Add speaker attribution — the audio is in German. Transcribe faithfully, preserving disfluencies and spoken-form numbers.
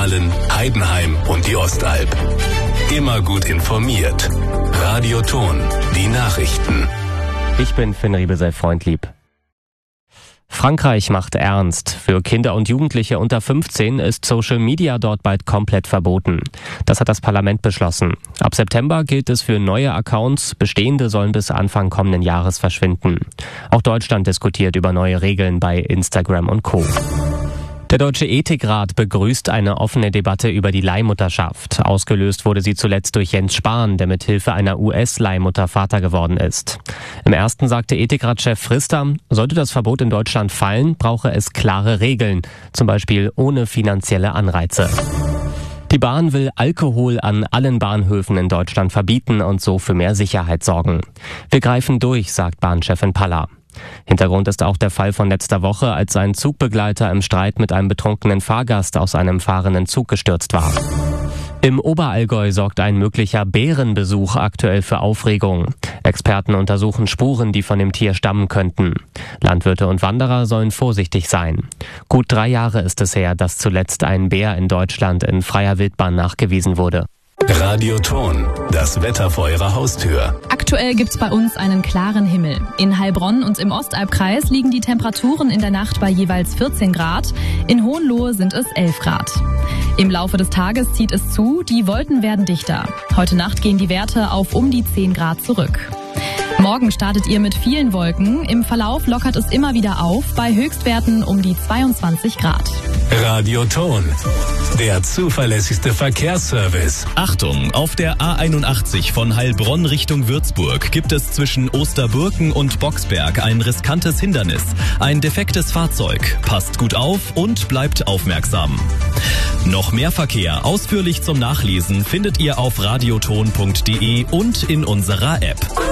Speaker 1: Aalen, Heidenheim und die Ostalb. Immer gut informiert. Radioton, die Nachrichten.
Speaker 2: Ich bin Finn Riebesell-Freundlieb. Frankreich macht ernst. Für Kinder und Jugendliche unter fünfzehn ist Social Media dort bald komplett verboten. Das hat das Parlament beschlossen. Ab September gilt es für neue Accounts, bestehende sollen bis Anfang kommenden Jahres verschwinden. Auch Deutschland diskutiert über neue Regeln bei Instagram und Co. Der Deutsche Ethikrat begrüßt eine offene Debatte über die Leihmutterschaft. Ausgelöst wurde sie zuletzt durch Jens Spahn, der mit Hilfe einer U S-Leihmutter Vater geworden ist. Im ersten sagte Ethikratschef Frister, sollte das Verbot in Deutschland fallen, brauche es klare Regeln, zum Beispiel ohne finanzielle Anreize. Die Bahn will Alkohol an allen Bahnhöfen in Deutschland verbieten und so für mehr Sicherheit sorgen. Wir greifen durch, sagt Bahnchefin Palla. Hintergrund ist auch der Fall von letzter Woche, als ein Zugbegleiter im Streit mit einem betrunkenen Fahrgast aus einem fahrenden Zug gestürzt war. Im Oberallgäu sorgt ein möglicher Bärenbesuch aktuell für Aufregung. Experten untersuchen Spuren, die von dem Tier stammen könnten. Landwirte und Wanderer sollen vorsichtig sein. Gut drei Jahre ist es her, dass zuletzt ein Bär in Deutschland in freier Wildbahn nachgewiesen wurde.
Speaker 1: Radioton, das Wetter vor Ihrer Haustür.
Speaker 3: Aktuell gibt's bei uns einen klaren Himmel. In Heilbronn und im Ostalbkreis liegen die Temperaturen in der Nacht bei jeweils vierzehn Grad. In Hohenlohe sind es elf Grad. Im Laufe des Tages zieht es zu, die Wolken werden dichter. Heute Nacht gehen die Werte auf um die zehn Grad zurück. Morgen startet ihr mit vielen Wolken. Im Verlauf lockert es immer wieder auf, bei Höchstwerten um die zweiundzwanzig Grad.
Speaker 1: Radioton, der zuverlässigste Verkehrsservice.
Speaker 4: Achtung, auf der A einundachtzig von Heilbronn Richtung Würzburg gibt es zwischen Osterburken und Boxberg ein riskantes Hindernis. Ein defektes Fahrzeug. Passt gut auf und bleibt aufmerksam. Noch mehr Verkehr ausführlich zum Nachlesen findet ihr auf radioton punkt de und in unserer App.